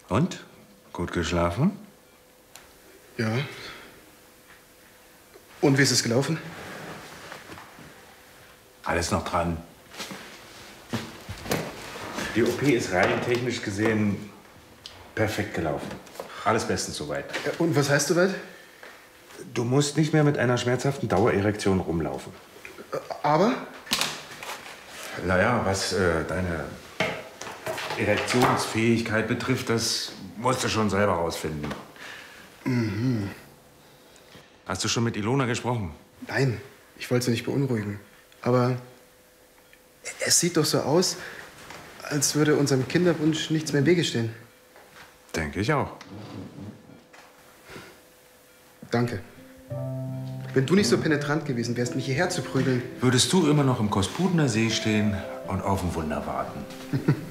Und? Gut geschlafen? Ja. Und wie ist es gelaufen? Alles noch dran. Die OP ist rein technisch gesehen perfekt gelaufen. Alles bestens soweit. Und was heißt soweit? Du musst nicht mehr mit einer schmerzhaften Dauererektion rumlaufen. Aber? Naja, was deine Erektionsfähigkeit betrifft, das musst du schon selber rausfinden. Mhm. Hast du schon mit Ilona gesprochen? Nein, ich wollte sie nicht beunruhigen. Aber es sieht doch so aus, als würde unserem Kinderwunsch nichts mehr im Wege stehen. Denke ich auch. Danke. Wenn du nicht so penetrant gewesen wärst, mich hierher zu prügeln... Würdest du immer noch im Kospudener See stehen und auf ein Wunder warten.